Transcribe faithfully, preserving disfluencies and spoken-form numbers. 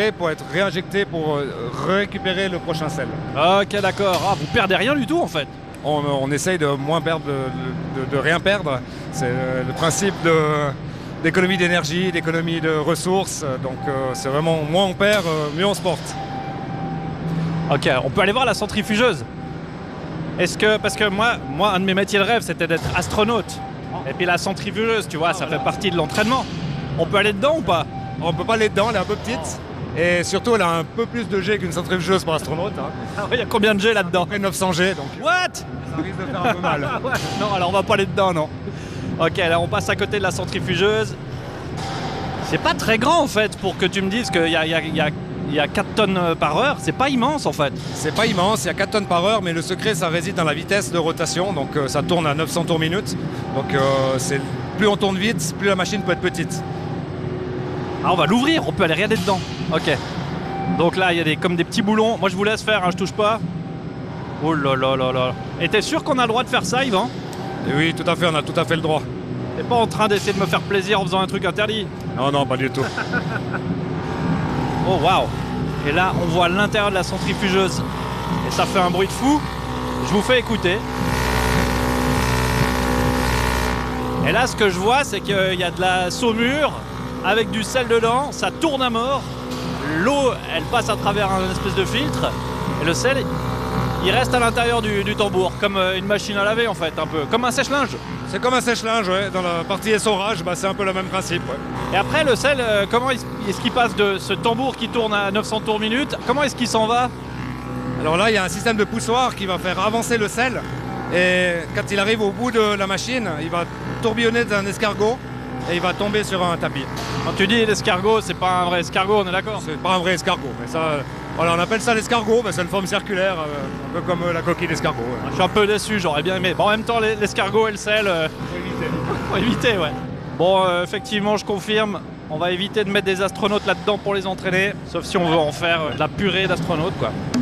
récupéré pour être réinjecté pour euh, récupérer le prochain sel. Ok, d'accord. Ah, vous perdez rien du tout en fait. On, on essaye de moins perdre, de, de, de rien perdre. C'est le, le principe de, d'économie d'énergie, d'économie de ressources. Donc euh, c'est vraiment, moins on perd, euh, mieux on se porte. Ok, on peut aller voir la centrifugeuse. Est-ce que, parce que moi, moi, un de mes métiers de rêve, c'était d'être astronaute. Et puis la centrifugeuse, tu vois, ça fait partie de l'entraînement. On peut aller dedans ou pas? On peut pas aller dedans, elle est un peu petite. Et surtout, elle a un peu plus de G qu'une centrifugeuse pour astronaute. Hein. Ah oui, il y a combien de G là-dedans? À peu près neuf cents G, donc What? ça risque de faire un peu mal. Ouais. Non, alors on va pas aller dedans, non. Ok, là on passe à côté de la centrifugeuse. C'est pas très grand en fait pour que tu me dises qu'il y a, il y a, il y a, il y a quatre tonnes par heure. C'est pas immense en fait. C'est pas immense, il y a quatre tonnes par heure, mais le secret, ça réside dans la vitesse de rotation. Donc euh, ça tourne à neuf cents tours minute. Donc euh, c'est, plus on tourne vite, plus la machine peut être petite. Ah, on va l'ouvrir, on peut aller regarder dedans. Ok. Donc là, il y a des, comme des petits boulons. Moi, je vous laisse faire, hein, je touche pas. Oh là là là là. Et t'es sûr qu'on a le droit de faire ça, Yvan? Et oui, tout à fait, on a tout à fait le droit. T'es pas en train d'essayer de me faire plaisir en faisant un truc interdit? Non, non, pas du tout. Oh, waouh. Et là, on voit l'intérieur de la centrifugeuse. Et ça fait un bruit de fou. Je vous fais écouter. Et là, ce que je vois, c'est qu'il y a de la saumure avec du sel dedans. Ça tourne à mort. L'eau, elle passe à travers un espèce de filtre. Et le sel, il reste à l'intérieur du, du tambour. Comme une machine à laver, en fait, un peu. Comme un sèche-linge. C'est comme un sèche-linge, ouais. Dans la partie essorage, bah, c'est un peu le même principe. Ouais. Et après, le sel, euh, comment est-ce qu'il passe de ce tambour qui tourne à neuf cents tours minute? Comment est-ce qu'il s'en va? Alors là, il y a un système de poussoir qui va faire avancer le sel. Et quand il arrive au bout de la machine, il va tourbillonner d'un escargot et il va tomber sur un tapis. Quand tu dis l'escargot, c'est pas un vrai escargot, on est d'accord? C'est pas un vrai escargot, mais ça, euh, voilà, on appelle ça l'escargot, bah, c'est une forme circulaire, euh, un peu comme euh, la coquille d'escargot. Ouais. Je suis un peu déçu, j'aurais bien aimé. Bon, en même temps, les- l'escargot et le sel, euh, Faut éviter. faut éviter, ouais. Bon, euh, effectivement, je confirme, on va éviter de mettre des astronautes là-dedans pour les entraîner, sauf si on veut en faire euh, de la purée d'astronautes, quoi.